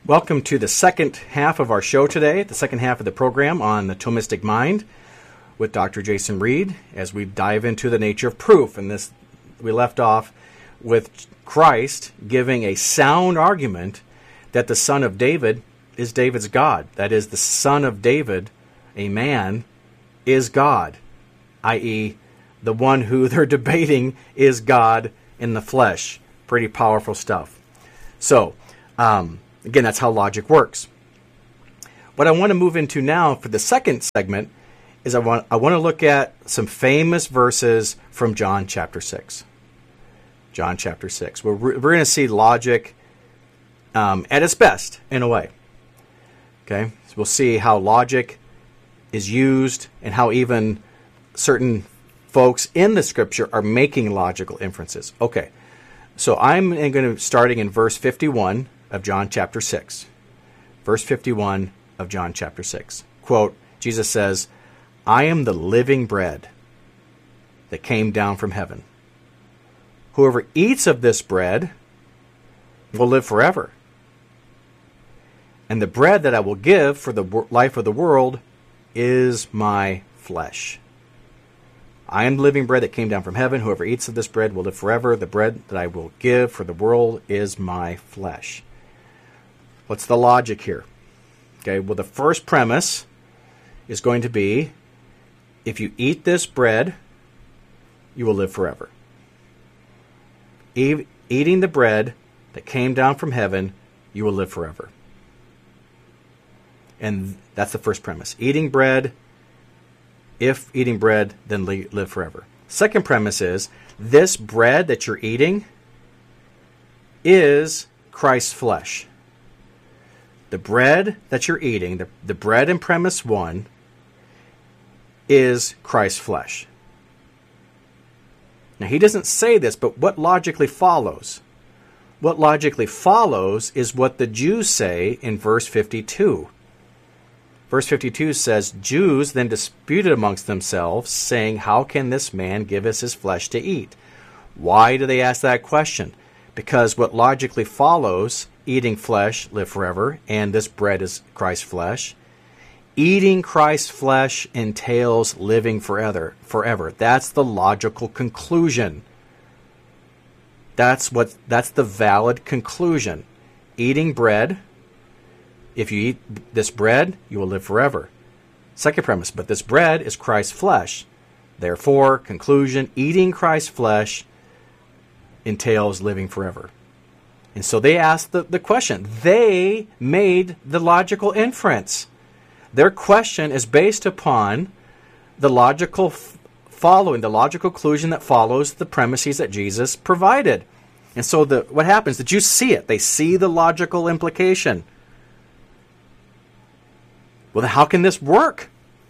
Welcome to the second half of our show today, the second half of the program on the Thomistic Mind with Dr. Jason Reed, as we dive into the nature of proof. And this, we left off with Christ giving a sound argument that the Son of David is David's God. That is, the Son of David, a man, is God, i.e., the one who they're debating is God in the flesh. Pretty powerful stuff. So, again, that's how logic works. What I want to move into now for the second segment is I want to look at some famous verses from John chapter 6. John chapter 6. We're going to see logic at its best, in a way. Okay? So we'll see how logic is used and how even certain folks in the Scripture are making logical inferences. Okay. So I'm going to starting in verse 51 of John chapter 6. Verse 51 of John chapter 6. Quote, Jesus says, "I am the living bread that came down from heaven. Whoever eats of this bread will live forever. And the bread that I will give for the life of the world is my flesh. I am the living bread that came down from heaven. Whoever eats of this bread will live forever. The bread that I will give for the world is my flesh." What's the logic here? Okay, well, the first premise is going to be, if you eat this bread, you will live forever. Eating the bread that came down from heaven, you will live forever. And that's the first premise. Eating bread, if eating bread, then live forever. Second premise is, this bread that you're eating is Christ's flesh. The bread that you're eating, the bread in premise 1, is Christ's flesh. Now, he doesn't say this, but what logically follows? What logically follows is what the Jews say in verse 52. Verse 52 says, "Jews then disputed amongst themselves, saying, 'How can this man give us his flesh to eat?'" Why do they ask that question? Because what logically follows, eating flesh, live forever, and this bread is Christ's flesh. Eating Christ's flesh entails living forever. That's the logical conclusion. That's the valid conclusion. Eating bread, if you eat this bread, you will live forever. Second premise, but this bread is Christ's flesh. Therefore, conclusion, eating Christ's flesh entails living forever. And so they asked the question. They made the logical inference. Their question is based upon the logical following, the logical conclusion that follows the premises that Jesus provided. And so what happens? The Jews see it. They see the logical implication. Well, then how can this work?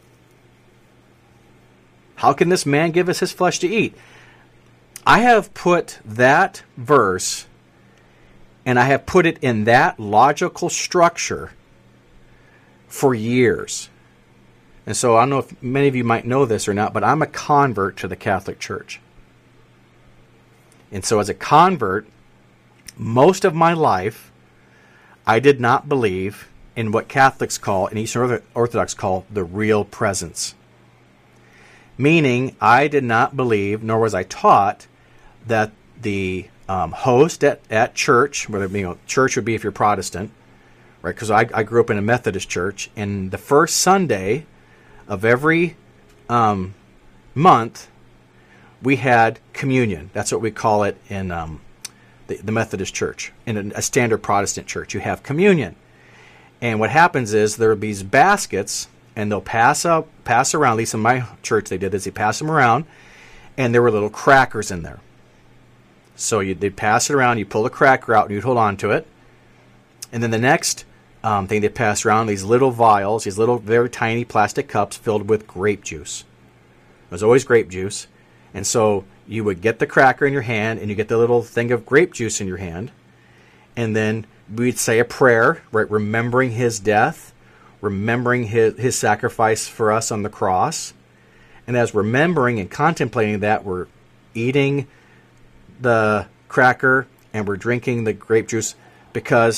How can this man give us his flesh to eat? I have put that verse, and I have put it in that logical structure for years. And so I don't know if many of you might know this or not, but I'm a convert to the Catholic Church. And so as a convert, most of my life, I did not believe in what Catholics call, and Eastern Orthodox call, the real presence. Meaning, I did not believe, nor was I taught, that the host at church, whether church would be if you're Protestant, right? Because I grew up in a Methodist church, and the first Sunday of every month, we had communion. That's what we call it in the Methodist church. In a standard Protestant church, you have communion. And what happens is there are these baskets, and they'll pass around. At least in my church, they did this. They pass them around, and there were little crackers in there. So they'd pass it around. You pull the cracker out, and you'd hold on to it. And then the next thing they pass around, these little vials, these little very tiny plastic cups filled with grape juice. It was always grape juice. And so you would get the cracker in your hand, and you get the little thing of grape juice in your hand. And then we'd say a prayer, right, remembering his death, remembering his sacrifice for us on the cross. And as remembering and contemplating that, we're eating the cracker and we're drinking the grape juice because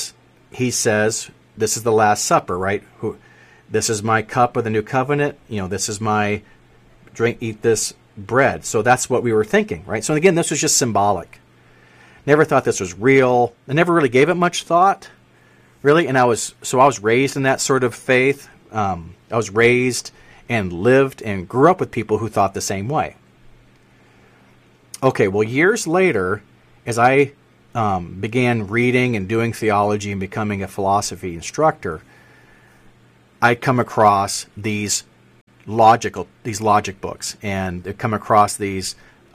he says, this is the Last Supper, right? This is my cup of the new covenant. This is my drink, eat this bread. So that's what we were thinking, right? So again, this was just symbolic. Never thought this was real. I never really gave it much thought, really. And I was raised in that sort of faith. I was raised and lived and grew up with people who thought the same way. Okay, well, years later, as I began reading and doing theology and becoming a philosophy instructor, I come across these logic books, and I come across these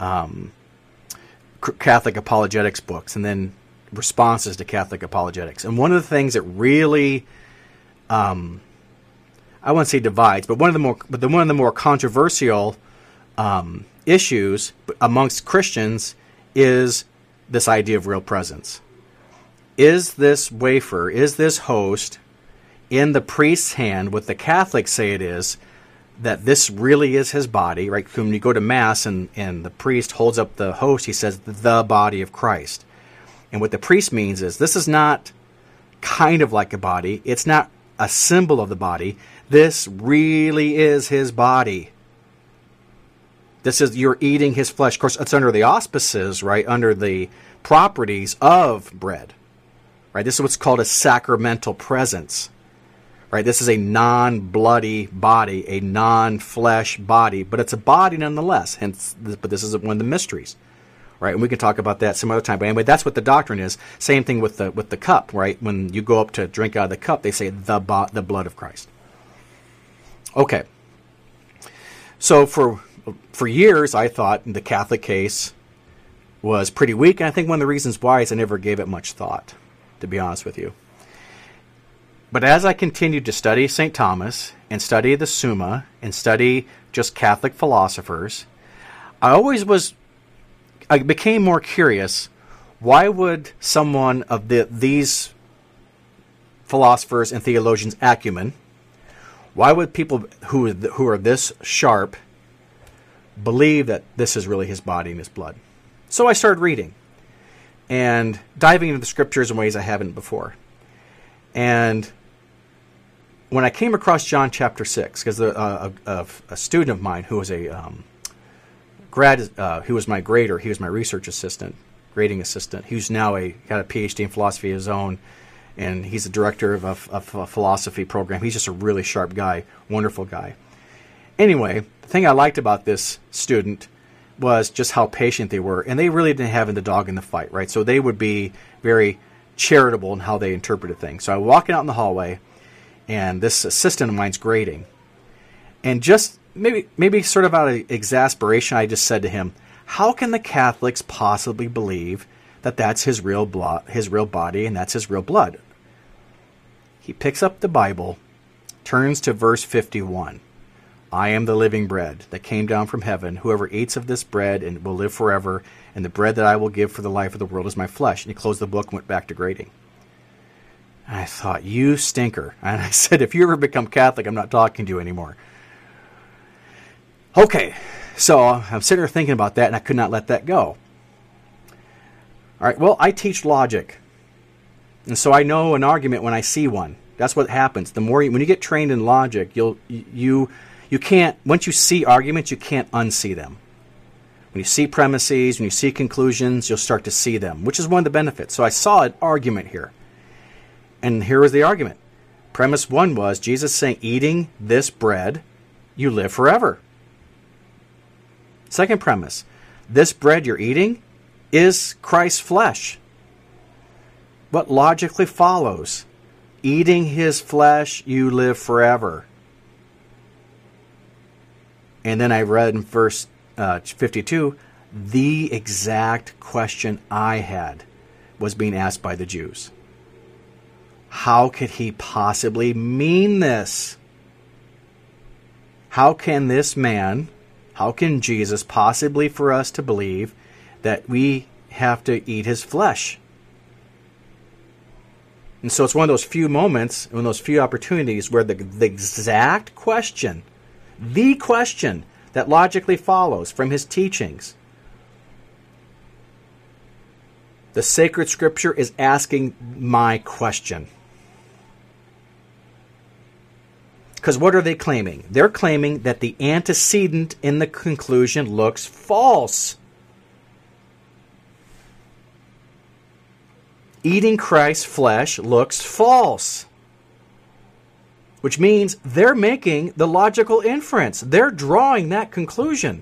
Catholic apologetics books, and then responses to Catholic apologetics. And one of the things that really, I wouldn't say divides, but one of the more controversial issues amongst Christians is this idea of real presence. Is this wafer, is this host in the priest's hand, what the Catholics say it is, that this really is his body, right? When you go to Mass and the priest holds up the host, he says, the body of Christ. And what the priest means is, this is not kind of like a body. It's not a symbol of the body. This really is his body. You're eating his flesh. Of course, it's under the auspices, right? Under the properties of bread, right? This is what's called a sacramental presence, right? This is a non-bloody body, a non-flesh body, but it's a body nonetheless. But this is one of the mysteries, right? And we can talk about that some other time. But anyway, that's what the doctrine is. Same thing with the cup, right? When you go up to drink out of the cup, they say the blood of Christ. Okay. So for years, I thought the Catholic case was pretty weak, and I think one of the reasons why is I never gave it much thought, to be honest with you. But as I continued to study St. Thomas and study the Summa and study just Catholic philosophers, I became more curious. Why would someone of these philosophers and theologians' acumen, why would people who are this sharp believe that this is really his body and his blood? So I started reading and diving into the scriptures in ways I haven't before. And when I came across John chapter 6, because a student of mine who was he was my grader, he was my research assistant, grading assistant, who's now got a PhD in philosophy of his own, and he's the director of a philosophy program. He's just a really sharp guy, wonderful guy. Anyway, the thing I liked about this student was just how patient they were, and they really didn't have the dog in the fight, right? So they would be very charitable in how they interpreted things. So I was walking out in the hallway, and this assistant of mine's grading, and just maybe sort of out of exasperation, I just said to him, "How can the Catholics possibly believe that that's his real body, and that's his real blood?" He picks up the Bible, turns to verse 51. "I am the living bread that came down from heaven. Whoever eats of this bread and will live forever, and the bread that I will give for the life of the world is my flesh." And he closed the book and went back to grading. And I thought, you stinker. And I said, if you ever become Catholic, I'm not talking to you anymore. Okay, so I'm sitting there thinking about that, and I could not let that go. All right, well, I teach logic. And so I know an argument when I see one. That's what happens. The more when you get trained in logic, you can't, once you see arguments, you can't unsee them. When you see premises, when you see conclusions, you'll start to see them, which is one of the benefits. So I saw an argument here. And here was the argument. Premise one was Jesus saying, eating this bread, you live forever. Second premise, this bread you're eating is Christ's flesh. What logically follows? Eating his flesh, you live forever. And then I read in verse 52, the exact question I had was being asked by the Jews. How could he possibly mean this? How can this man, how can Jesus possibly for us to believe that we have to eat his flesh? And so it's one of those few moments, one of those few opportunities where the exact question, the question that logically follows from his teachings, the sacred scripture is asking my question. Because what are they claiming? They're claiming that the antecedent in the conclusion looks false. Eating Christ's flesh looks false. Which means they're making the logical inference. They're drawing that conclusion.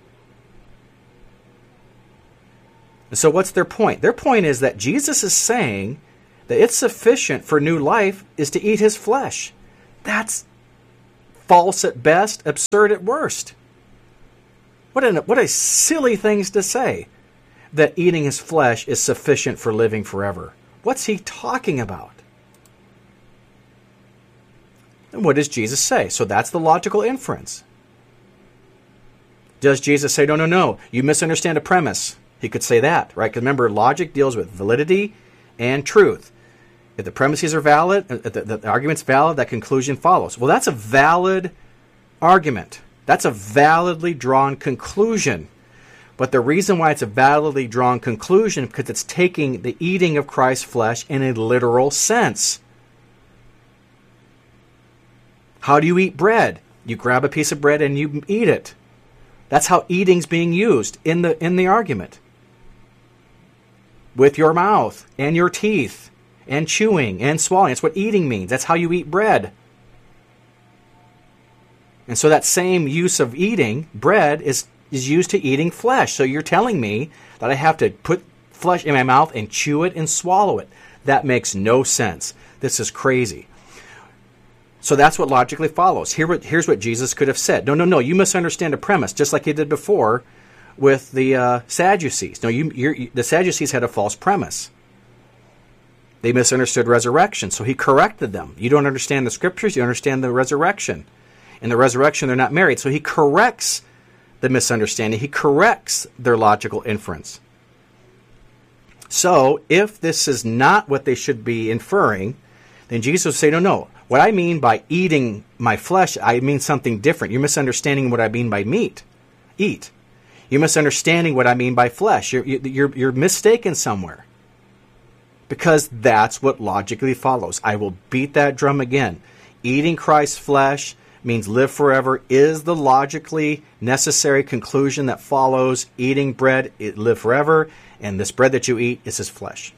And so what's their point? Their point is that Jesus is saying that it's sufficient for new life is to eat his flesh. That's false at best, absurd at worst. What a silly things to say, that eating his flesh is sufficient for living forever. What's he talking about? And what does Jesus say? So that's the logical inference. Does Jesus say, no, you misunderstand a premise? He could say that, right? Because remember, logic deals with validity and truth. If the premises are valid, the argument's valid, that conclusion follows. Well, that's a valid argument. That's a validly drawn conclusion. But the reason why it's a validly drawn conclusion is because it's taking the eating of Christ's flesh in a literal sense. How do you eat bread? You grab a piece of bread and you eat it. That's how eating's being used in the argument. With your mouth and your teeth and chewing and swallowing. That's what eating means. That's how you eat bread. And so that same use of eating bread is used to eating flesh. So you're telling me that I have to put flesh in my mouth and chew it and swallow it. That makes no sense. This is crazy. So that's what logically follows. Here's what Jesus could have said. No, you misunderstand a premise, just like he did before with the Sadducees. No, the Sadducees had a false premise. They misunderstood resurrection, so he corrected them. You don't understand the scriptures, you understand the resurrection. In the resurrection, they're not married, so he corrects the misunderstanding. He corrects their logical inference. So if this is not what they should be inferring, then Jesus would say, no. What I mean by eating my flesh, I mean something different. You're misunderstanding what I mean by eat. You're misunderstanding what I mean by flesh. You're mistaken somewhere. Because that's what logically follows. I will beat that drum again. Eating Christ's flesh means live forever is the logically necessary conclusion that follows. Eating bread, live forever, and this bread that you eat is his flesh.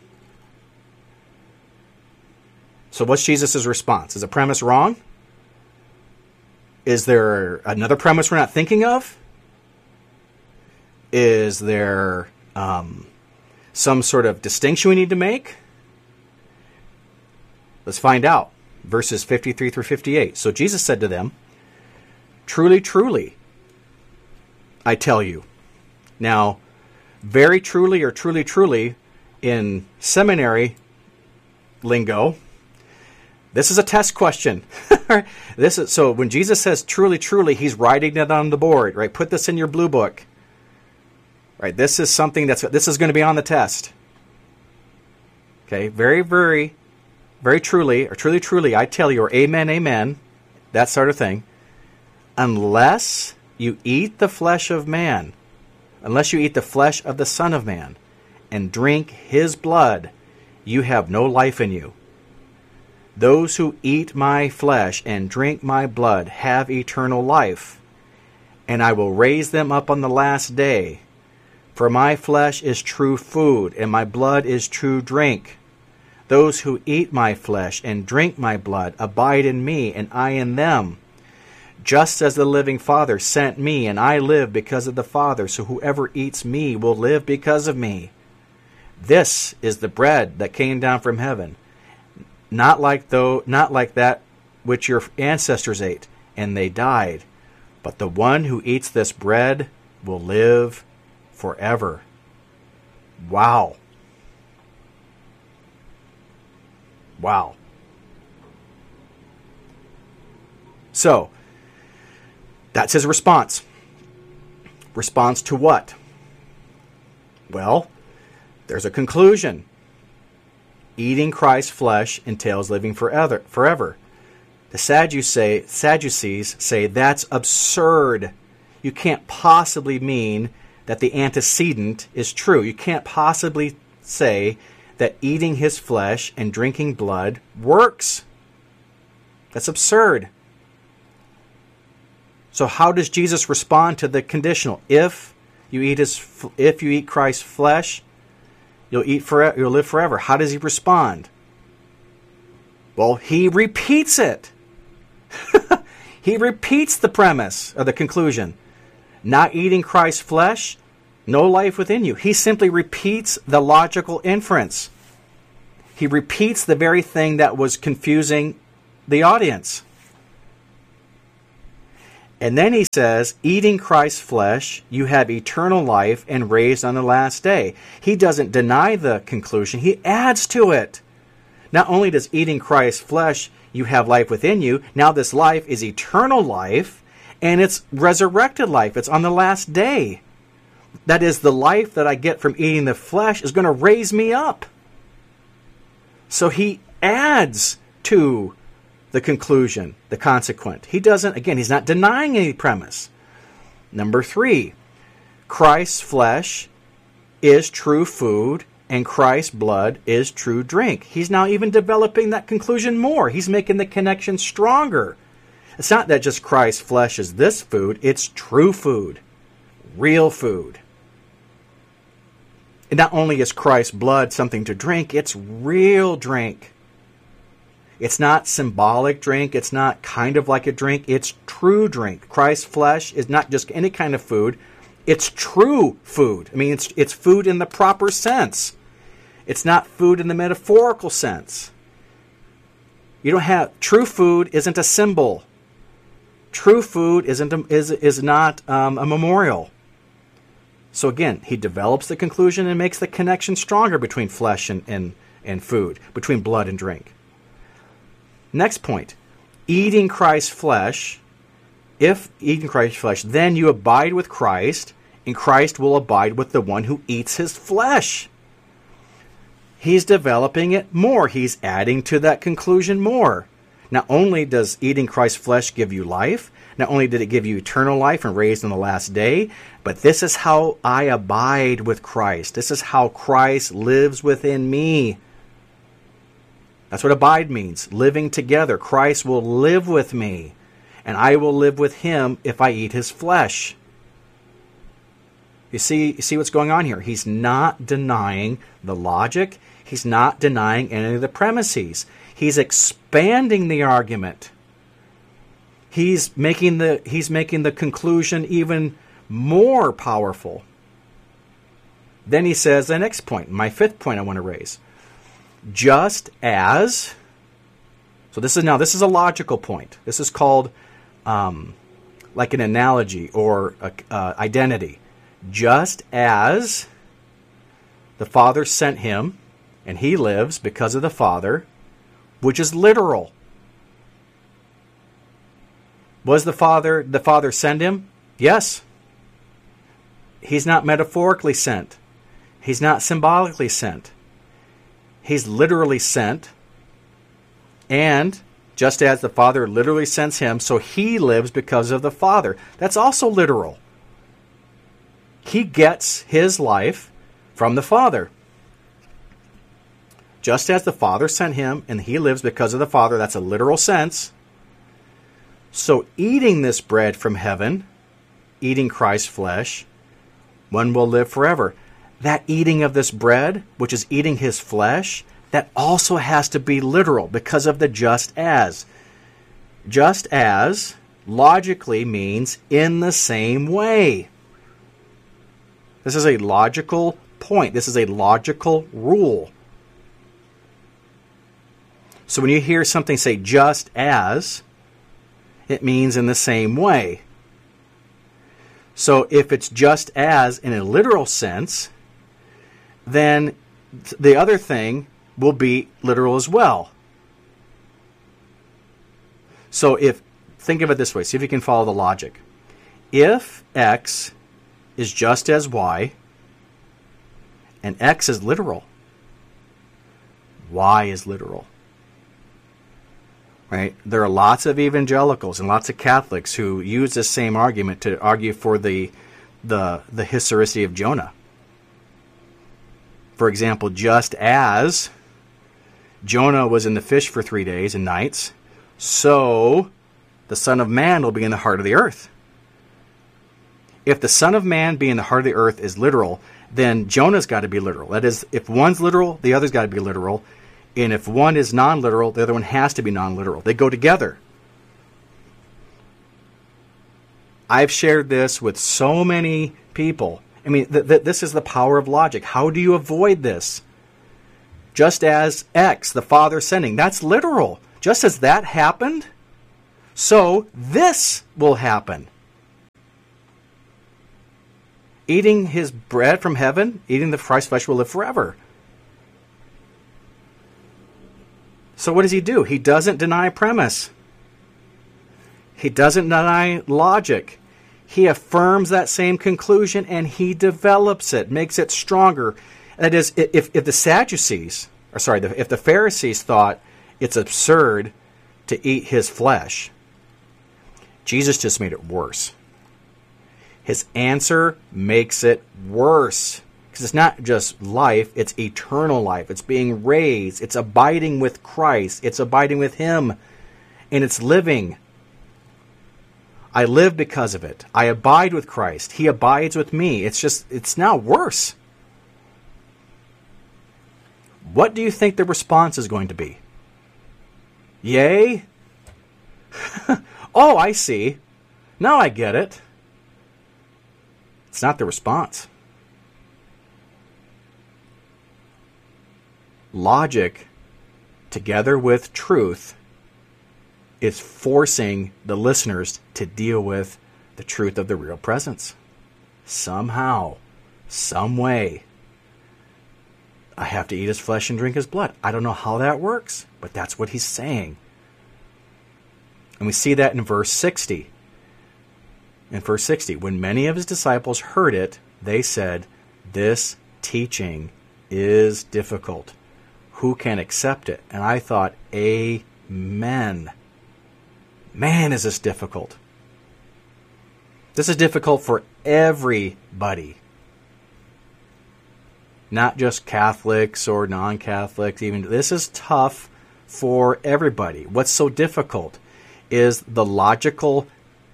So what's Jesus' response? Is the premise wrong? Is there another premise we're not thinking of? Is there some sort of distinction we need to make? Let's find out. Verses 53 through 58. So Jesus said to them, "Truly, truly, I tell you." Now, very truly or truly, truly, in seminary lingo, this is a test question. So when Jesus says truly, truly, he's writing it on the board, right? Put this in your blue book. Right? This is something this is going to be on the test. Okay? Very, very, very truly, or truly, truly, I tell you, or amen, amen, that sort of thing. Unless you eat the flesh of man, unless you eat the flesh of the Son of Man, and drink his blood, you have no life in you. Those who eat my flesh and drink my blood have eternal life, and I will raise them up on the last day. For my flesh is true food, and my blood is true drink. Those who eat my flesh and drink my blood abide in me, and I in them. Just as the living Father sent me, and I live because of the Father, so whoever eats me will live because of me. This is the bread that came down from heaven. Not like that which your ancestors ate, and they died. But the one who eats this bread will live forever. Wow. Wow. So, that's his response. Response to what? Well, there's a conclusion. Eating Christ's flesh entails living forever. The Sadducees say that's absurd. You can't possibly mean that the antecedent is true. You can't possibly say that eating his flesh and drinking blood works. That's absurd. So how does Jesus respond to the conditional? If you eat Christ's flesh, you'll live forever. How does he respond? Well, he repeats it. He repeats the premise or the conclusion. Not eating Christ's flesh, no life within you. He simply repeats the logical inference. He repeats the very thing that was confusing the audience. And then he says, eating Christ's flesh, you have eternal life and raised on the last day. He doesn't deny the conclusion. He adds to it. Not only does eating Christ's flesh, you have life within you, now this life is eternal life, and it's resurrected life. It's on the last day. That is, the life that I get from eating the flesh is going to raise me up. So he adds to the conclusion, the consequent. He doesn't, again, he's not denying any premise. Number 3, Christ's flesh is true food and Christ's blood is true drink. He's now even developing that conclusion more. He's making the connection stronger. It's not that just Christ's flesh is this food, it's true food, real food. And not only is Christ's blood something to drink, it's real drink. It's not symbolic drink. It's not kind of like a drink. It's true drink. Christ's flesh is not just any kind of food. It's true food. I mean, it's food in the proper sense. It's not food in the metaphorical sense. You don't have true food isn't a symbol. True food is not a memorial. So again, he develops the conclusion and makes the connection stronger between flesh and food, between blood and drink. Next point, eating Christ's flesh, if eating Christ's flesh, then you abide with Christ, and Christ will abide with the one who eats his flesh. He's developing it more. He's adding to that conclusion more. Not only does eating Christ's flesh give you life, not only did it give you eternal life and raised on the last day, but this is how I abide with Christ. This is how Christ lives within me. That's what abide means, living together. Christ will live with me, and I will live with him if I eat his flesh. You see what's going on here? He's not denying the logic. He's not denying any of the premises. He's expanding the argument. He's making the conclusion even more powerful. Then he says the next point, my 5th point I want to raise. Just as, so this is a logical point. This is called like an analogy or identity. Just as the Father sent him, and he lives because of the Father, which is literal. Was the Father send him? Yes. He's not metaphorically sent. He's not symbolically sent. He's literally sent. And just as the Father literally sends him, so he lives because of the Father. That's also literal. He gets his life from the Father. Just as the Father sent him, and he lives because of the Father, that's a literal sense. So eating this bread from heaven, eating Christ's flesh, one will live forever. That eating of this bread, which is eating his flesh, that also has to be literal because of the just as. Just as logically means in the same way. This is a logical point. This is a logical rule. So when you hear something say just as, it means in the same way. So if it's just as in a literal sense, then the other thing will be literal as well. So think of it this way, see if you can follow the logic. If X is just as Y, and X is literal, Y is literal. Right? There are lots of evangelicals and lots of Catholics who use this same argument to argue for the historicity of Jonah. For example, just as Jonah was in the fish for 3 days and nights, so the Son of Man will be in the heart of the earth. If the Son of Man being the heart of the earth is literal, then Jonah's got to be literal. That is, if one's literal, the other's got to be literal. And if one is non-literal, the other one has to be non-literal. They go together. I've shared this with so many people. I mean, this is the power of logic. How do you avoid this? Just as X, the Father sending, that's literal. Just as that happened, so this will happen. Eating his bread from heaven, eating the Christ's flesh will live forever. So what does he do? He doesn't deny premise. He doesn't deny logic. He affirms that same conclusion and he develops it, makes it stronger. That is, if the Sadducees, if the Pharisees thought it's absurd to eat his flesh, Jesus just made it worse. His answer makes it worse. Because it's not just life, it's eternal life. It's being raised. It's abiding with Christ. It's abiding with him. And it's living. I live because of it. I abide with Christ. He abides with me. It's now worse. What do you think the response is going to be? Yay? Oh, I see. Now I get it. It's not the response. Logic, together with truth, is forcing the listeners to deal with the truth of the real presence. Somehow, some way, I have to eat his flesh and drink his blood. I don't know how that works, but that's what he's saying. And we see that in verse 60. In verse 60, when many of his disciples heard it, they said, "This teaching is difficult. Who can accept it?" And I thought, amen. Man, is this difficult. This is difficult for everybody. Not just Catholics or non-Catholics. Even this is tough for everybody. What's so difficult is the logical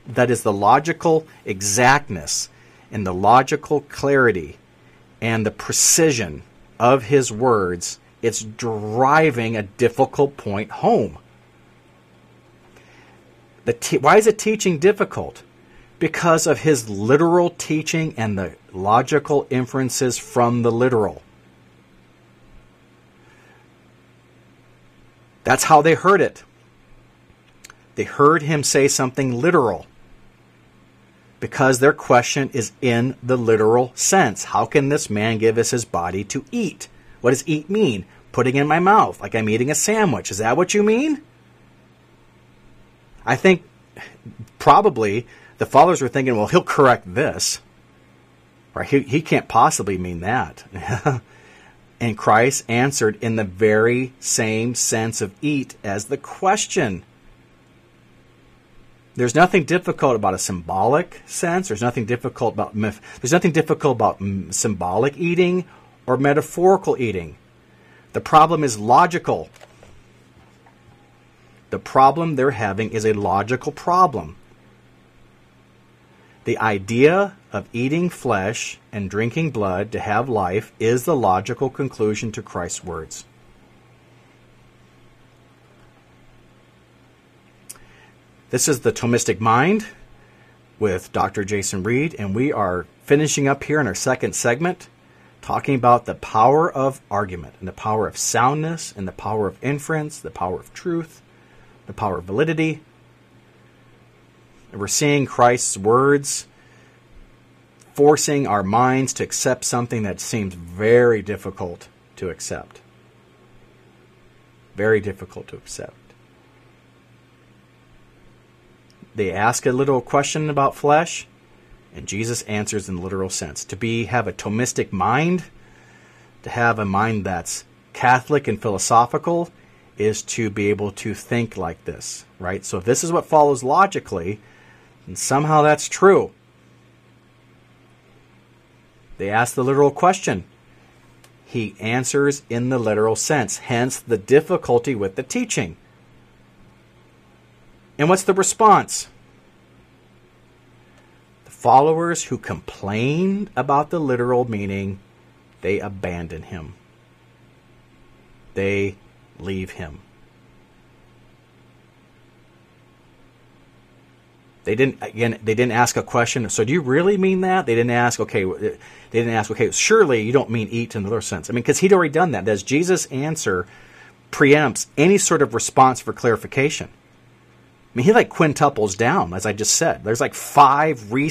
exactness and the logical clarity and the precision of his words. It's driving a difficult point home. Why is the teaching difficult? Because of his literal teaching and the logical inferences from the literal. That's how they heard it. They heard him say something literal. Because their question is in the literal sense. How can this man give us his body to eat? What does eat mean? Putting in my mouth, like I'm eating a sandwich. Is that what you mean? I think probably the followers were thinking, well, he'll correct this. Or he can't possibly mean that. And Christ answered in the very same sense of eat as the question. There's nothing difficult about a symbolic sense. There's nothing difficult about symbolic eating or metaphorical eating. The problem is logical. The problem they're having is a logical problem. The idea of eating flesh and drinking blood to have life is the logical conclusion to Christ's words. This is the Thomistic Mind with Dr. Jason Reed, and we are finishing up here in our second segment, talking about the power of argument and the power of soundness and the power of inference, the power of truth, the power of validity. And we're seeing Christ's words forcing our minds to accept something that seems very difficult to accept. Very difficult to accept. They ask a little question about flesh, and Jesus answers in the literal sense. To have a Thomistic mind, to have a mind that's Catholic and philosophical, is to be able to think like this, right? So if this is what follows logically, then somehow that's true. They ask the literal question. He answers in the literal sense, hence the difficulty with the teaching. And what's the response? The followers who complain about the literal meaning, they abandon him. They leave him. They didn't ask a question. So do you really mean that? They didn't ask, okay, surely you don't mean eat in the literal sense. I mean, because he'd already done that. Does Jesus' answer preempts any sort of response for clarification? I mean, he quintuples down, as I just said. There's 5